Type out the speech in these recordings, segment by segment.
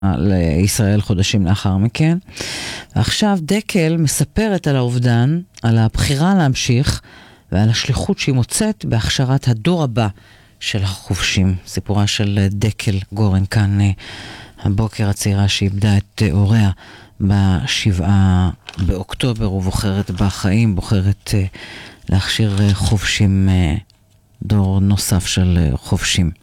לישראל חודשים לאחר מכן. ועכשיו דקל מספרת על האובדן, על הבחירה להמשיך ועל השליחות שהיא מוצאת בהכשרת הדור הבא של החובשים. סיפורה של דקל גורן כאן הבוקר, הצעירה שאיבדה את הוריה ב7 באוקטובר ובוחרת בחיים, בוחרת להכשיר חובשים, דור נוסף של חובשים.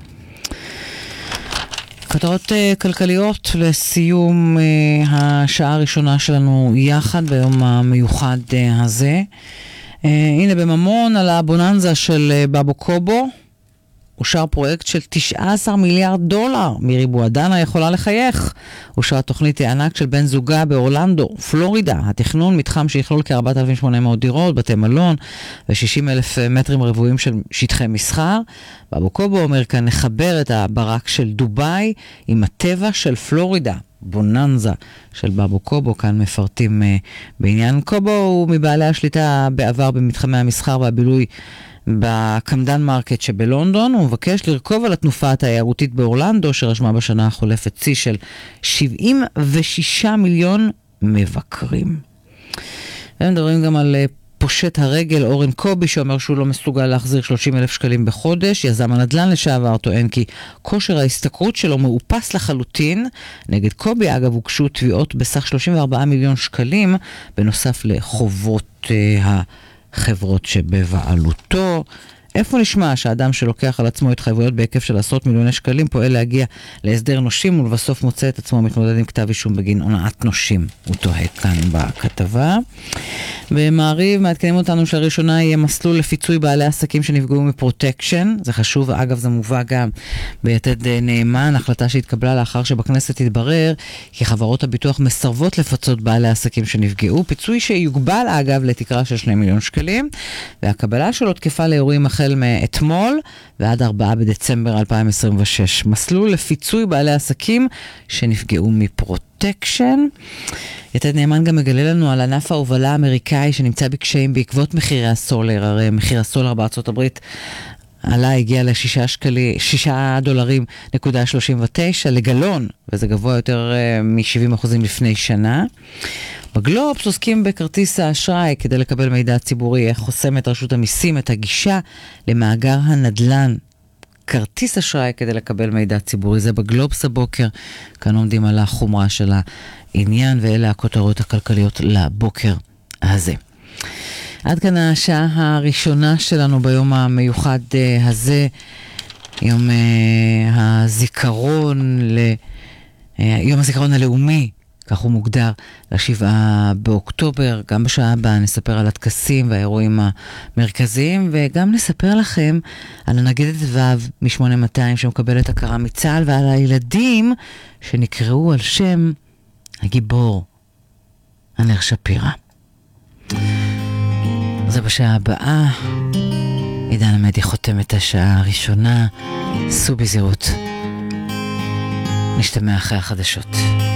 כותרות כלכליות לסיום השעה הראשונה שלנו יחד ביום המיוחד הזה. הנה בממון על הבוננזה של בבו קובו אושר פרויקט של $19 מיליארד. מירי בועדנה יכולה לחייך. אושרה תוכנית הענק של בן זוגה באורלנדו, פלורידה. התכנון מתחם שיכלול כ-4,800 דירות, בתי מלון ו-60,000 מטרים רבועים של שטחי מסחר. בבו קובו אומר כאן נחבר את הברק של דוביי עם הטבע של פלורידה. בוננזה של בבו קובו, כאן מפרטים בעניין. קובו הוא מבעלי השליטה בעבר במתחמי המסחר והבילוי בקמדן מרקט שבלונדון. הוא מבקש לרכוב על התנופה התיירותית באורלנדו שרשמה בשנה החולפת צי של 76 מיליון מבקרים. והם מדברים גם על פושט הרגל אורן קובי שאומר שהוא לא מסוגל להחזיר 30,000 שקלים בחודש. יזם הנדל"ן לשעבר טוען כי כושר ההשתכרות שלו מאופס לחלוטין. נגד קובי אגב הוגשו תביעות בסך 34 מיליון שקלים בנוסף לחובות החברות שבבעלותו. איפה נשמע שהאדם שלוקח על עצמו התחייבויות בהיקף של עשרות מיליוני שקלים פועל להגיע להסדר נושים ולבסוף מוצא את עצמו מתמודד עם כתב אישום בגין הונאת נושים? הוא תוהה כאן בכתבה. במעריב מעדכנים אותנו שלראשונה יהיה מסלול לפיצוי בעלי עסקים שנפגעו מפרוטקשן. זה חשוב, אגב זה מובא גם ביתד נאמן, החלטה שהתקבלה לאחר שבכנסת התברר כי חברות הביטוח מסרבות לפצות בעלי עסקים שנפגעו, פיצוי שיוגבל אגב לתקרה של 2 מיליון שקלים, והקבלה שלו תקפה לאירועים החל מאתמול ועד 4 בדצמבר 2026. מסלול לפיצוי בעלי עסקים שנפגעו מפרוטקשן. יתד נאמן גם מגלה לנו על ענף ההובלה האמריקאי שנמצא בקשיים בעקבות מחירי הסולר. הרי מחיר הסולר בארצות הברית הגיע $6.39 לגלון, וזה גבוה יותר מ-70% לפני שנה. בגלובס עוסקים בכרטיס האשראי כדי לקבל מידע ציבורי. איך חוסמת רשות המיסים את הגישה למאגר הנדל"ן. כרטיס אשראי כדי לקבל מידע ציבורי. זה בגלובס הבוקר. כאן עומדים על החומרה של העניין, ואלה הכותרות הכלכליות לבוקר הזה. עד כאן השעה הראשונה שלנו ביום המיוחד הזה, יום הזיכרון, יום הזיכרון הלאומי, כך הוא מוגדר, ל7 באוקטובר. גם בשעה הבאה נספר על הטקסים והאירועים המרכזיים, וגם נספר לכם על הנגדת ו' מ-8200 שמקבלת הכרה מצה"ל, ועל הילדים שנקראו על שם הגיבור ענר שפירא. זה בשעה הבאה. עידן עמדי חותם את השעה הראשונה. סעו בזהירות. נשתמע אחרי החדשות.